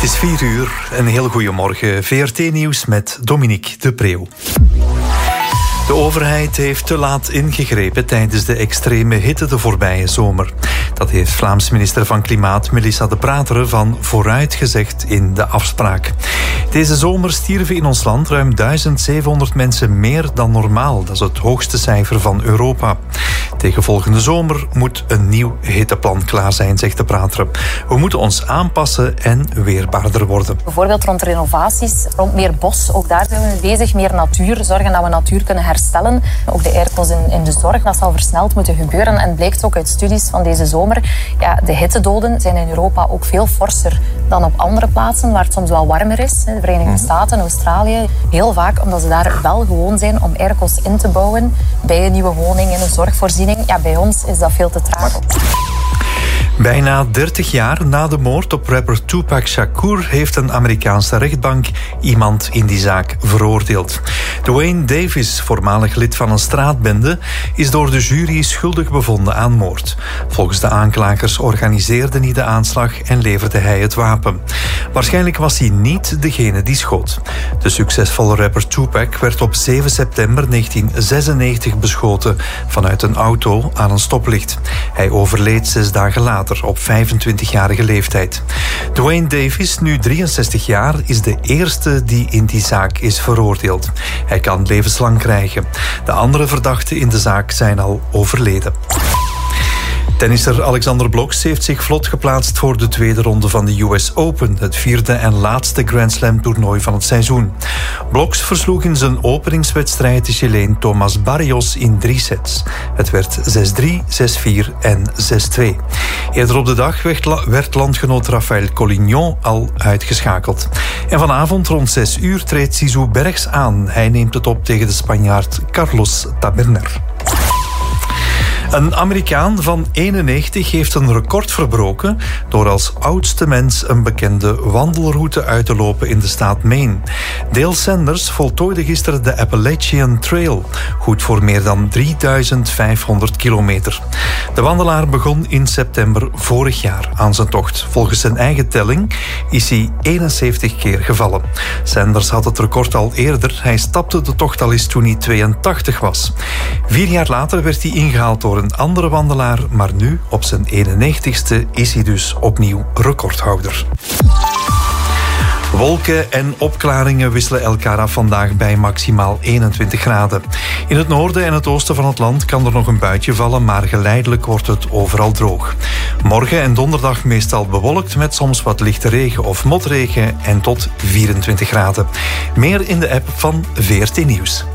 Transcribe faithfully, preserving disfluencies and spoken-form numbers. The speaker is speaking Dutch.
is vier uur, een heel goede morgen. V R T-nieuws met Dominique de Preeuw. De overheid heeft te laat ingegrepen tijdens de extreme hitte de voorbije zomer. Dat heeft Vlaams minister van Klimaat Melissa De Prateren van Vooruit gezegd in de afspraak. Deze zomer stierven in ons land ruim duizend zevenhonderd mensen meer dan normaal. Dat is het hoogste cijfer van Europa. Tegen volgende zomer moet een nieuw hitteplan klaar zijn, zegt De Prateren. We moeten ons aanpassen en weerbaarder worden. Bijvoorbeeld rond renovaties, rond meer bos. Ook daar zijn we mee bezig. Meer natuur, zorgen dat we natuur kunnen herstellen. Ook de airco's in, in de zorg, dat zal versneld moeten gebeuren. En het blijkt ook uit studies van deze zomer. Ja, de hittedoden zijn in Europa ook veel forser dan op andere plaatsen, waar het soms wel warmer is. De Verenigde Staten, Australië. Heel vaak omdat ze daar wel gewoon zijn om airco's in te bouwen bij een nieuwe woning, in een zorgvoorziening. Ja, bij ons is dat veel te traag. Bijna dertig jaar na de moord op rapper Tupac Shakur heeft een Amerikaanse rechtbank iemand in die zaak veroordeeld. Duane Davis, voormalig lid van een straatbende, is door de jury schuldig bevonden aan moord. Volgens de aanklagers organiseerde hij de aanslag en leverde hij het wapen. Waarschijnlijk was hij niet degene die schoot. De succesvolle rapper Tupac werd op zeven september negentien zesennegentig beschoten vanuit een auto aan een stoplicht. Hij overleed zes dagen later op vijfentwintigjarige leeftijd. Duane Davis, nu drieënzestig jaar, is de eerste die in die zaak is veroordeeld. Hij kan levenslang krijgen. De andere verdachten in de zaak zijn al overleden. Tennisser Alexander Bloksch heeft zich vlot geplaatst voor de tweede ronde van de U S Open, het vierde en laatste Grand Slam toernooi van het seizoen. Bloksch versloeg in zijn openingswedstrijd de Chileen Tomás Barrios in drie sets. Het werd zes drie, zes vier en zes twee. Eerder op de dag werd landgenoot Rafael Collignon al uitgeschakeld. En vanavond rond zes uur treedt Zizou Bergs aan. Hij neemt het op tegen de Spanjaard Carlos Taberner. Een Amerikaan van eenennegentig heeft een record verbroken door als oudste mens een bekende wandelroute uit te lopen in de staat Maine. Dale Sanders voltooide gisteren de Appalachian Trail, goed voor meer dan drieduizend vijfhonderd kilometer. De wandelaar begon in september vorig jaar aan zijn tocht. Volgens zijn eigen telling is hij eenenzeventig keer gevallen. Sanders had het record al eerder. Hij stapte de tocht al eens toen hij tweeëntachtig was. Vier jaar later werd hij ingehaald door een andere wandelaar, maar nu, op zijn eenennegentigste, is hij dus opnieuw recordhouder. Wolken en opklaringen wisselen elkaar af vandaag bij maximaal eenentwintig graden. In het noorden en het oosten van het land kan er nog een buitje vallen, maar geleidelijk wordt het overal droog. Morgen en donderdag meestal bewolkt met soms wat lichte regen of motregen en tot vierentwintig graden. Meer in de app van V R T Nieuws.